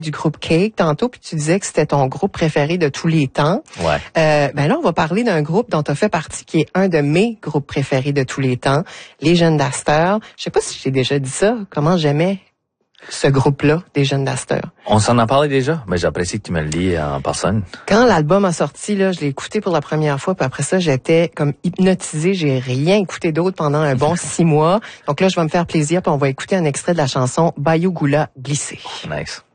du groupe Cake tantôt, puis tu disais que c'était ton groupe préféré de tous les temps. Ouais. Ben là, on va parler d'un groupe dont tu as fait partie, qui est un de mes groupes préférés de tous les temps, les Jeunes d'Astor. Je sais pas si je t'ai déjà dit ça, comment j'aimais ce groupe-là, des Jeunes d'Astor. On s'en a parlé déjà, mais j'apprécie que tu me le dis en personne. Quand l'album a sorti, là, je l'ai écouté pour la première fois, puis après ça, j'étais comme hypnotisée. J'ai rien écouté d'autre pendant un bon 6 mois. Donc là, je vais me faire plaisir, puis on va écouter un extrait de la chanson Bayou Goula glissé. Nice.